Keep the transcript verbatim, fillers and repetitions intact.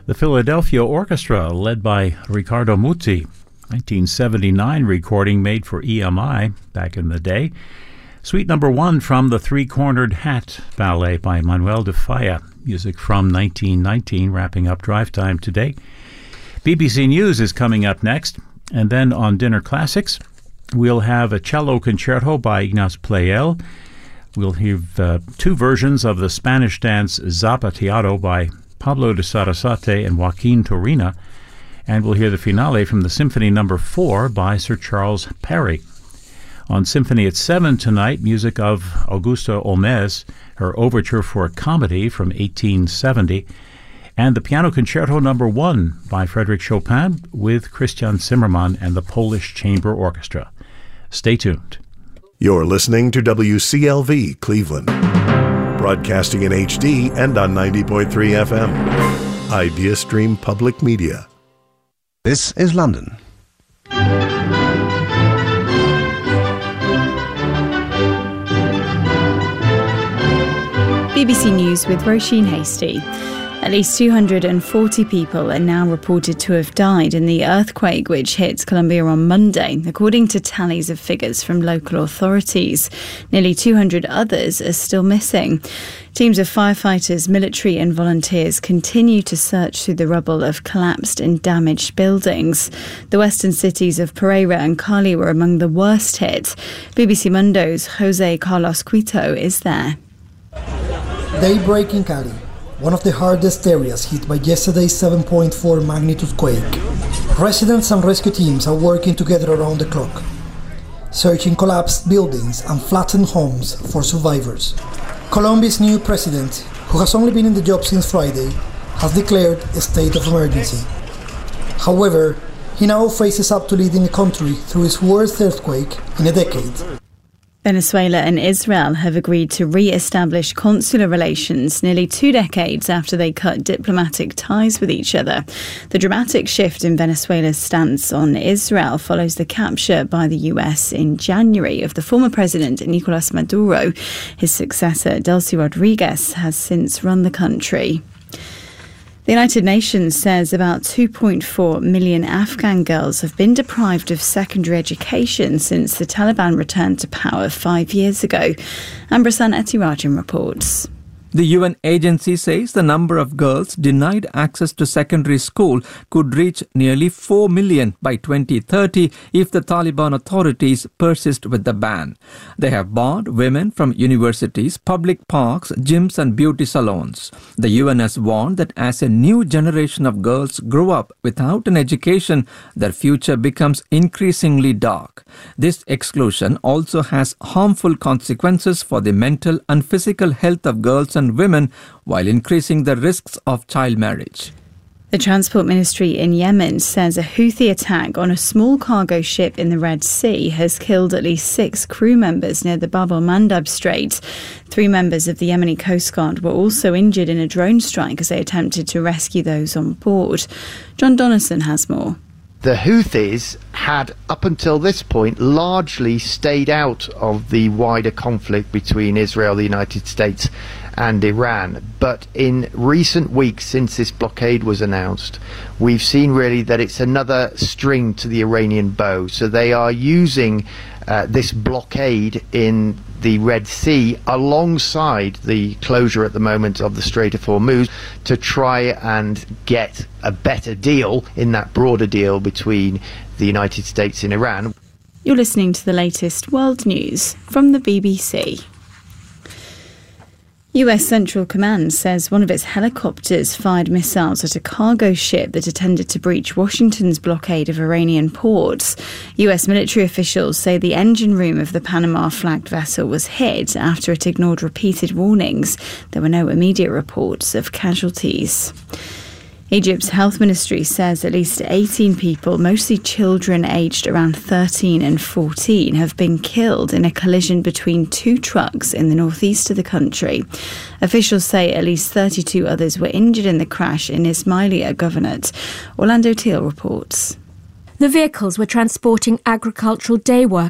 The Philadelphia Orchestra, led by Riccardo Muti, nineteen seventy-nine recording made for E M I back in the day. Suite number one from the Three-Cornered Hat Ballet by Manuel de Falla. Music from nineteen nineteen, wrapping up drive time today. B B C News is coming up next. And then on Dinner Classics, we'll have a cello concerto by Ignaz Pleyel. We'll hear uh, two versions of the Spanish dance Zapateado by Pablo de Sarasate and Joaquin Turina. And we'll hear the finale from the Symphony Number four by Sir Charles Perry. On Symphony at seven tonight, music of Augusta Olmez, her overture for a comedy from eighteen seventy, and the Piano Concerto Number one by Frédéric Chopin with Christian Zimmermann and the Polish Chamber Orchestra. Stay tuned. You're listening to W C L V Cleveland, broadcasting in H D and on ninety point three F M. Idea Stream Public Media. This is London. B B C News with Roisin Hastie. At least two hundred forty people are now reported to have died in the earthquake which hit Colombia on Monday, according to tallies of figures from local authorities. Nearly two hundred others are still missing. Teams of firefighters, military and volunteers continue to search through the rubble of collapsed and damaged buildings. The western cities of Pereira and Cali were among the worst hit. B B C Mundo's Jose Carlos Cuito is there. Daybreak in Cali, one of the hardest areas hit by yesterday's seven point four magnitude quake. Residents and rescue teams are working together around the clock, searching collapsed buildings and flattened homes for survivors. Colombia's new president, who has only been in the job since Friday, has declared a state of emergency. However, he now faces up to leading the country through its worst earthquake in a decade. Venezuela and Israel have agreed to re-establish consular relations nearly two decades after they cut diplomatic ties with each other. The dramatic shift in Venezuela's stance on Israel follows the capture by the U S in January of the former president Nicolas Maduro. His successor, Delcy Rodriguez, has since run the country. The United Nations says about two point four million Afghan girls have been deprived of secondary education since the Taliban returned to power five years ago. Ambrasan Etirajan reports. The U N agency says the number of girls denied access to secondary school could reach nearly four million by twenty thirty if the Taliban authorities persist with the ban. They have barred women from universities, public parks, gyms and beauty salons. The U N has warned that as a new generation of girls grow up without an education, their future becomes increasingly dark. This exclusion also has harmful consequences for the mental and physical health of girls and women, while increasing the risks of child marriage. The Transport Ministry in Yemen says a Houthi attack on a small cargo ship in the Red Sea has killed at least six crew members near the Bab el-Mandab Strait. Three members of the Yemeni Coast Guard were also injured in a drone strike as they attempted to rescue those on board. John Donaldson has more. The Houthis had, up until this point, largely stayed out of the wider conflict between Israel, the United States and Iran. But in recent weeks, since this blockade was announced, we've seen really that it's another string to the Iranian bow. So they are using uh, this blockade in the Red Sea alongside the closure at the moment of the Strait of Hormuz to try and get a better deal in that broader deal between the United States and Iran. You're listening to the latest world news from the B B C. U S Central Command says one of its helicopters fired missiles at a cargo ship that attempted to breach Washington's blockade of Iranian ports. U S military officials say the engine room of the Panama-flagged vessel was hit after it ignored repeated warnings. There were no immediate reports of casualties. Egypt's health ministry says at least eighteen people, mostly children aged around thirteen and fourteen, have been killed in a collision between two trucks in the northeast of the country. Officials say at least thirty-two others were injured in the crash in Ismailia Governorate. Orlando Teal reports. The vehicles were transporting agricultural day workers